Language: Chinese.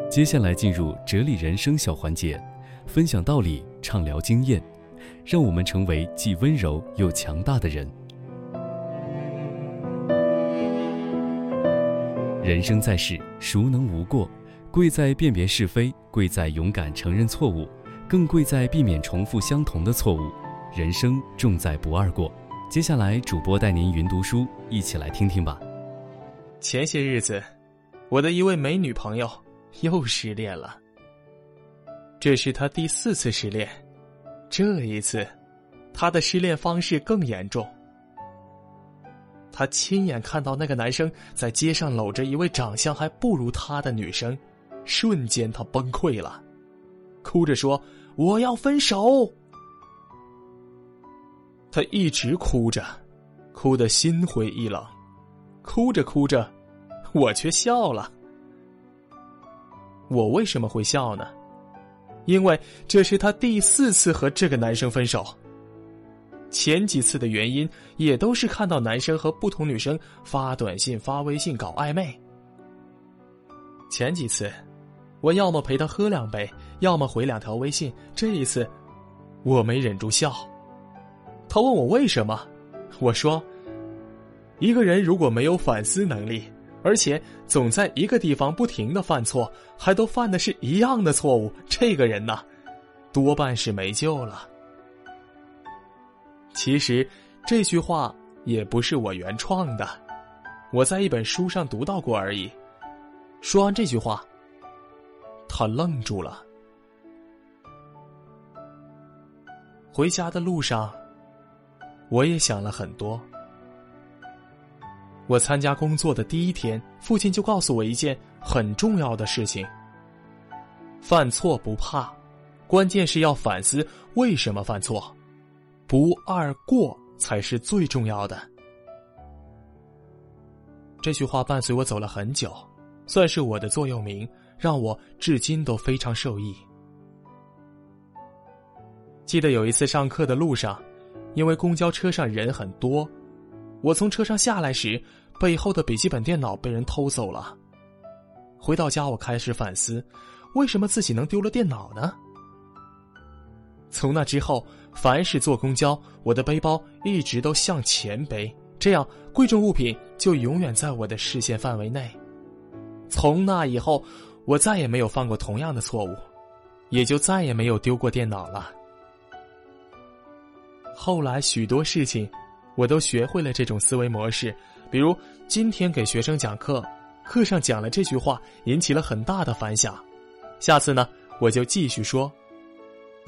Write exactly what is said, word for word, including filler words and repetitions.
接下来进入哲理人生小环节，分享道理，畅聊经验，让我们成为既温柔又强大的人。人生在世，孰能无过？贵在辨别是非，贵在勇敢承认错误，更贵在避免重复相同的错误。人生重在不二过。接下来主播带您云读书，一起来听听吧。 前些日子，我的一位美女朋友又失恋了。这是她第四次失恋，这一次她的失恋方式更严重。她亲眼看到那个男生在街上搂着一位长相还不如她的女生，瞬间她崩溃了，哭着说我要分手。她一直哭着，哭得心灰意冷，哭着哭着我却笑了。我为什么会笑呢？因为这是她第四次和这个男生分手。前几次的原因也都是看到男生和不同女生发短信发微信搞暧昧。前几次我要么陪他喝两杯，要么回两条微信，这一次我没忍住笑。他问我为什么，我说一个人如果没有反思能力，而且总在一个地方不停地犯错，还都犯的是一样的错误，这个人呢，多半是没救了。其实这句话也不是我原创的，我在一本书上读到过而已。说完这句话，他愣住了。回家的路上，我也想了很多。我参加工作的第一天，父亲就告诉我一件很重要的事情：犯错不怕，关键是要反思为什么犯错，不二过才是最重要的。这句话伴随我走了很久，算是我的座右铭，让我至今都非常受益。记得有一次上课的路上，因为公交车上人很多，我从车上下来时，背后的笔记本电脑被人偷走了。回到家，我开始反思，为什么自己能丢了电脑呢？从那之后，凡是坐公交，我的背包一直都向前背，这样贵重物品就永远在我的视线范围内。从那以后，我再也没有犯过同样的错误，也就再也没有丢过电脑了。后来许多事情我都学会了这种思维模式，比如今天给学生讲课，课上讲了这句话，引起了很大的反响。下次呢，我就继续说，